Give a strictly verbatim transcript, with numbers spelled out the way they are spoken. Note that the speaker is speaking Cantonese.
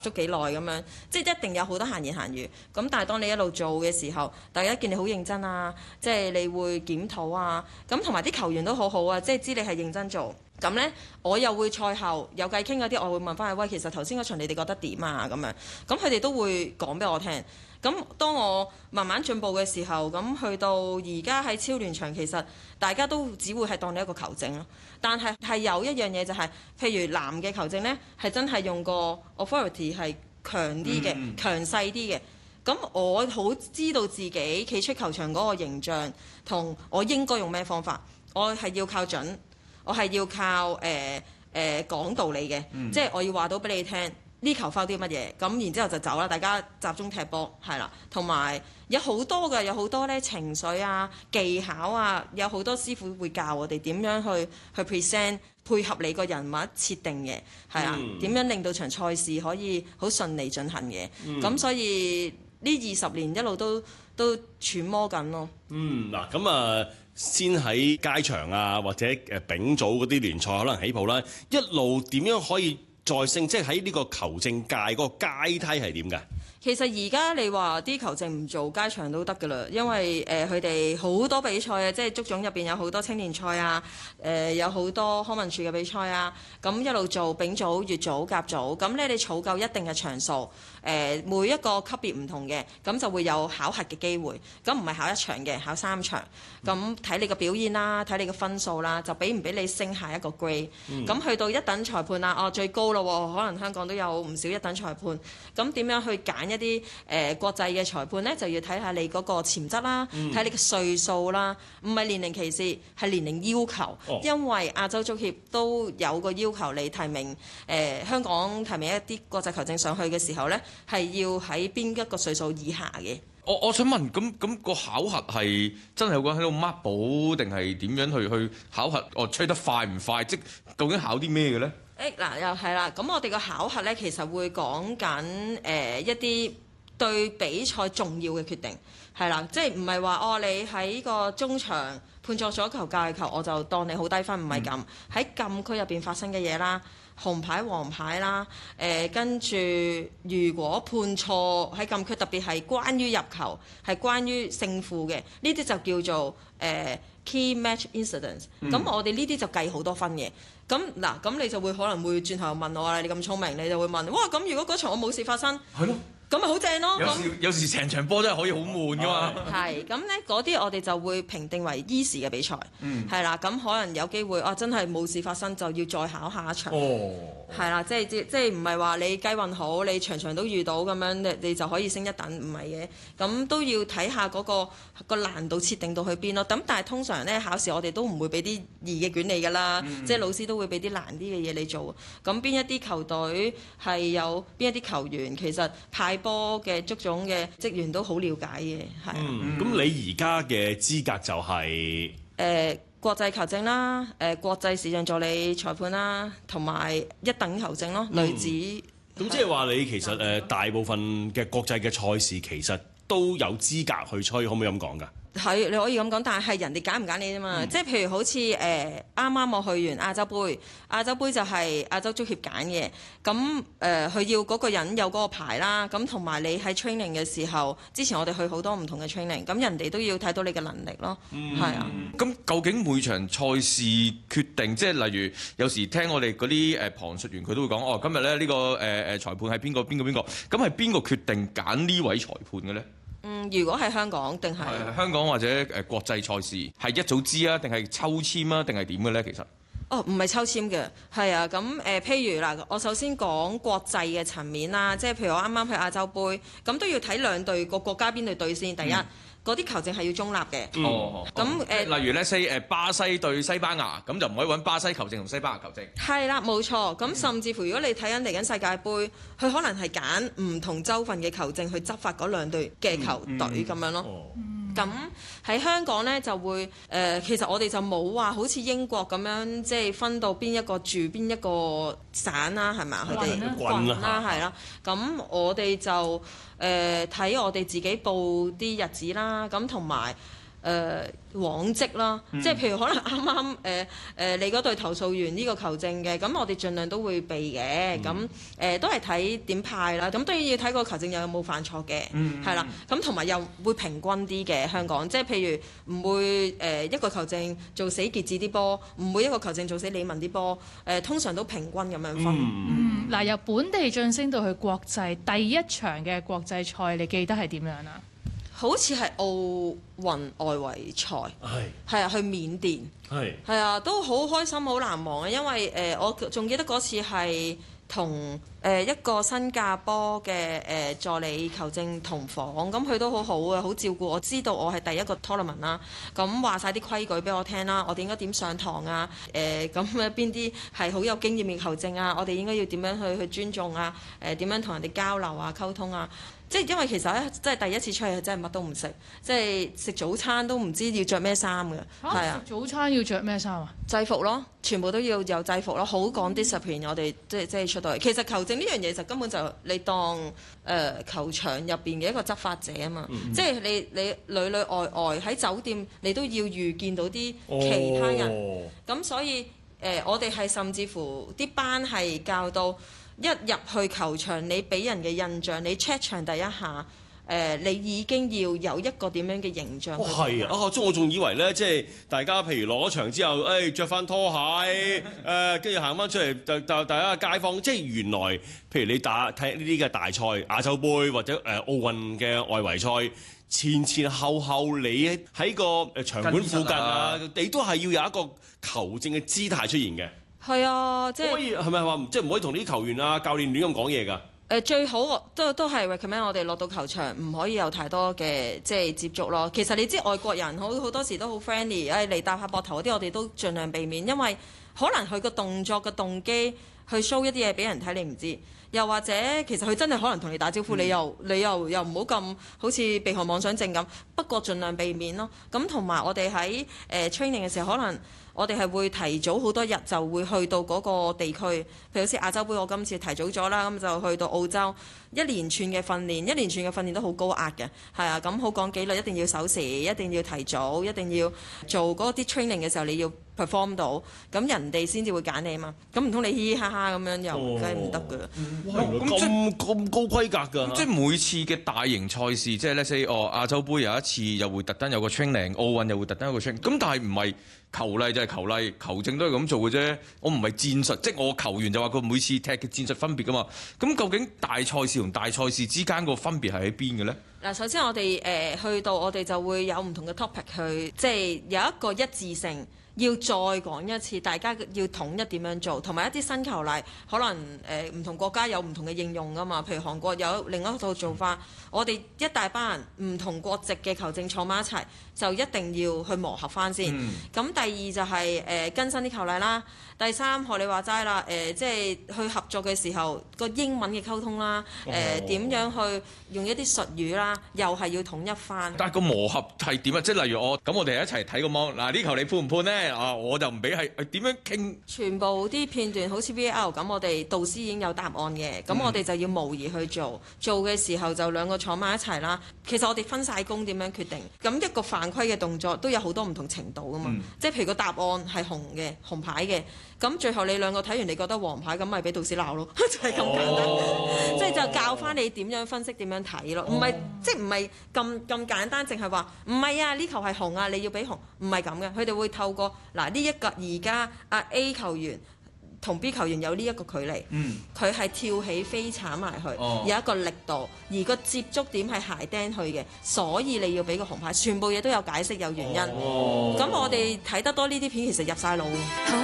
足幾耐咁樣，即係一定有好多閒言閒語。咁但係當你一路做嘅時候，大家見你好認真啊，即係你會檢討啊，咁同埋啲球員都好好啊，即係知你係認真做。咁呢，我又會賽後有偈傾嗰啲，我會問翻佢：喂，其實頭先嗰場你哋覺得點啊？咁樣，咁佢哋都會講俾我聽。咁當我慢慢進步嘅時候，咁去到而家喺超聯場，其實大家都只會係當你一個球證咯。但係係有一樣嘢就係、是，譬如男嘅球證呢，係真係用個 authority 係強啲嘅、嗯、強勢啲嘅。咁我好知道自己企出球場嗰個形象，同我應該用咩方法。我係要靠準，我係要靠誒誒、呃呃、講道理嘅，嗯、即係我要話到俾你聽。呢球 foul 啲乜嘢，咁然之後就走啦，大家集中踢波，係啦，同埋有好多嘅，有好多咧情緒啊、技巧啊，有好多師傅會教我哋點樣去去 present 配合你個人物設定嘅，係啊，點、嗯、樣令到場賽事可以好順利進行嘅，咁、嗯、所以呢二十年一路都都揣摩緊咯。嗯， 嗱咁啊，先喺街場啊或者誒丙組嗰啲聯賽可能起步啦，一路點樣可以再升，即係喺呢個球證界嗰個階梯係點㗎？ 其實而家你話啲球證唔做街場都得㗎啦，因為誒佢哋好多比賽啊，即係足總入邊有好多青年賽啊，誒、呃、有好多康文署嘅比賽啊，咁一路做丙組、乙組、甲組，咁咧你儲夠一定嘅場數，誒、呃、每一個級別唔同嘅，咁就會有考核嘅機會，咁唔係考一場嘅，考三場，咁睇你嘅表現啦，睇你嘅分數啦，就俾唔俾你升下一個 grade，咁、嗯、去到一等裁判啦，哦最高咯喎，可能香港都有唔少一等裁判，咁點樣去揀一啲誒、呃、國際嘅裁判呢？就要睇下你嗰個潛質啦，睇、嗯、你嘅歲數啦，唔係年齡歧視，係年齡要求。哦、因為亞洲足協都有個要求，你提名誒、呃、香港提名一啲國際球證上去嘅時候呢，係要喺邊一個歲數以下嘅。 我我想問，咁咁、個考核係真係有個喺度 mark 簿，定係點樣去去考核？哦，吹得快唔快？即究竟考啲咩嘅呢？ 誒嗱、欸、又係啦，咁我哋個考核呢，其實會講緊誒一啲對比賽重要嘅決定，係啦，即係唔係話哦你喺個中場判錯咗球界球，我就當你好低分，唔係咁。喺、嗯、禁區入邊發生嘅嘢啦，紅牌黃牌啦，誒跟住如果判錯喺禁區，特別係關於入球係關於勝負嘅，呢啲就叫做誒、呃、key match incidents、嗯。咁我哋呢啲就計好多分嘅。咁嗱，咁你就會可能會轉頭問我啦，你咁聰明，你就會問，哇咁如果嗰場我冇事發生，係咯。咁咪好正咯！ 有時有時成場波真係可以好悶噶嘛。 係咁咧，嗰啲我哋就會評定為依時嘅比賽，係啦、嗯。咁可能有機會啊，真係冇事發生就要再考下一場。哦，係啦，即係即即係唔係話你雞運好，你場場都遇到咁樣，你你就可以升一等，唔係嘅。咁都要睇下嗰、嗰個、嗰個難度設定到去邊咯。咁但係通常咧考試我哋都唔會俾啲易嘅卷你㗎啦，嗯、即係老師都會俾啲難啲嘅嘢你做。咁邊一啲球隊係有邊一啲球員其實派波嘅足總嘅職員都好了解嘅，係啊。 嗯，咁你而家嘅資格就係、是、誒、 呃、國際球證啦，誒、呃、國際視像助理裁判啦，同埋一等球證咯，女子。 咁即係話你其實誒、呃、大部分嘅國際嘅賽事其實都有資格去吹，可唔可以咁講㗎？ 係，你可以咁講，但係人哋揀唔揀你啫嘛。嗯、即係譬如好似誒啱啱我去完亞洲杯，亞洲杯就係亞洲足協揀嘅。咁誒佢要嗰個人有嗰個牌啦。咁同埋你喺 training 嘅時候，之前我哋去好多唔同嘅 training，咁人哋都要睇到你嘅能力咯。嗯，係啊。 咁究竟每場賽事決定，即係例如有時聽我哋嗰啲誒旁述員佢都會講，哦今日咧呢、呢個誒誒、呃、裁判係邊個邊個邊個？咁係邊個決定揀呢位裁判嘅咧？ 嗯，如果係香港定係香港或者誒國際賽事，係一早知啊，定係抽籤啊，定係點嘅咧？其實哦，唔係抽籤嘅，係啊，咁誒、呃，譬如嗱，我首先講國際嘅層面啦，即係譬如我啱啱去亞洲杯，咁都要睇兩隊個國家邊隊對先，第一。嗯嗰啲球證係要中立嘅。 哦，咁誒，例如咧，西誒巴西對西班牙，咁就唔可以揾巴西球證同西班牙球證。係啦，冇錯。咁甚至乎，如果你睇緊嚟緊世界盃，佢可能係揀唔同州份嘅球證去執法嗰兩隊嘅球隊咁樣咯。咁喺香港呢，就會誒、呃，其實我哋就冇話好似英國咁樣，即係分到邊一個住邊一個省啦，係咪啊？佢哋郡啦，係啦。咁我哋就誒睇、呃、我哋自己報啲日子啦，咁同埋誒往績啦，嗯、即係譬如可能啱啱誒誒你嗰隊投訴完呢個球證嘅，咁我哋盡量都會避嘅，咁誒、嗯呃、都係睇點派啦，咁當然要睇個球證有冇犯錯嘅，係啦、嗯，咁同埋又會平均啲嘅香港，即係譬如唔會誒、呃、一個球證做死傑志啲波，唔會一個球證做死李文啲波，誒、呃、通常都平均咁樣分。嗱、 嗯嗯、由本地晉升到去國際第一場嘅國際賽，你記得係點樣啊？ 好似係奧運外圍賽，係係啊，去緬甸，係係啊，都好開心，好難忘啊！因為誒、呃，我仲記得嗰次係同誒一個新加坡嘅誒、呃、助理球證同房，咁佢都好好啊，好照顧我，知道我係第一個 tournament 啦，咁話晒啲規矩俾我聽啦，我哋應該點上堂啊？誒咁咧邊啲係好有經驗嘅球證啊？我哋應該要點樣去去尊重啊？誒點樣同人哋交流啊、溝通啊？即係因為其實咧，即係第一次出去真係乜都唔識，即係食早餐都唔知要着咩衫嘅，係啊！ 食早餐要着咩衫啊？ 制服咯，全部都要有制服咯，好講 discipline。我哋即係即係出到嚟，其實球證呢樣嘢就根本就你當誒、呃、球場入邊嘅一個執法者啊嘛，嗯、即係你你裏裏外外喺酒店你都要預見到啲其他人，咁、哦、所以誒、呃、我哋係甚至乎啲班係教到。一入去球場，你俾人嘅印象，你 check 場第一下，誒、呃，你已經要有一個點樣嘅形象。哦， 係啊，啊，我仲以為咧，即係大家譬如落咗場之後，誒著翻拖鞋，誒跟住行翻出嚟，就就大家街坊，即係原來，譬如你打睇呢啲嘅大賽、亞洲杯或者誒、呃、奧運嘅外圍賽，前前後後你喺個誒場館附近啊，你都係要有一個球證嘅姿態出現嘅。 係啊，即係可以係咪話即係唔可以同啲球員啊、教練亂咁講嘢㗎？誒、 呃、最好都都係 recommend 我哋落到球場唔可以有太多嘅即係接觸咯。其實你知外國人好好多時都好 friendly，誒嚟搭下膊頭嗰啲我哋都盡量避免，因為可能佢個動作嘅動機去 show 一啲嘢俾人睇你唔知，又或者其實佢真係可能同你打招呼，嗯、你又你又又唔好咁好似被害妄想症咁。不過盡量避免咯。咁同埋我哋喺誒 training 嘅時候可能。我哋係會提早好多日就會去到嗰個地區，譬如好似亞洲杯，我今次提早咗啦，咁就去到澳洲，一連串嘅訓練，一連串嘅訓練都好高壓嘅，係啊，咁好講紀律，一定要守時，一定要提早，一定要做嗰啲 training 嘅時候你要 perform 到，咁人哋先至會揀你嘛，咁唔通你嘻嘻哈哈咁樣又梗係唔得㗎啦。 哇！咁咁高規格㗎， 即係每次嘅大型賽事，即係 let's say 哦亞洲杯有一次又會特登有個 training，奧運又會特登有個 training，咁但係唔係。球例就係球例，球證都係咁做嘅啫。我唔係戰術，即係我球員就話佢每次踢嘅戰術分別噶嘛。咁究竟大賽事同大賽事之間個分別係喺邊嘅咧？ 嗱，首先我哋誒、呃、去到我哋就會有唔同嘅 topic 去，即係有一個一致性。要再講一次，大家要統一點樣做，同埋一啲新球例，可能誒唔、呃、同國家有唔同嘅應用㗎嘛。譬如韓國有另一套做法，我哋一大班人唔同國籍嘅球證坐埋一齊，就一定要去磨合返先。咁、嗯、第二就係、是、誒、呃、更新啲球例啦。第三學你話齋啦，誒、呃、即係去合作嘅時候個英文嘅溝通啦，誒、呃、點、哦、樣去用一啲術語啦，又係要統一返。 但係個磨合係點啊？即係例如我咁，我哋一齊睇個網嗱，呢球你判唔判呢？啊，我就唔俾係係點樣傾？ 全部啲片段好似 V R 咁，我哋導師已經有答案嘅，咁、嗯、我哋就要模擬去做。做嘅時候就兩個坐埋一齊啦。其實我哋分晒工點樣決定？咁一個犯規嘅動作都有好多唔同程度㗎嘛。嗯、即係譬如個答案係紅嘅紅牌嘅。咁最後你兩個睇完，你覺得黃牌咁咪俾導師鬧咯，就係咁簡單。哦、即係就教翻你點樣分析、點樣睇咯，唔係、哦、即係唔係咁咁簡單，淨係話唔係啊呢球係紅啊，你要俾紅，唔係咁嘅。佢哋會透過嗱呢一個而家阿 A 球員同 B 球員有呢一個距離，佢係、嗯、跳起飛鏟埋去，哦、有一個力度，而個接觸點係鞋釘去嘅，所以你要俾個紅牌，全部嘢都有解釋有原因。咁、哦、我哋睇得多呢啲片，其實入晒腦。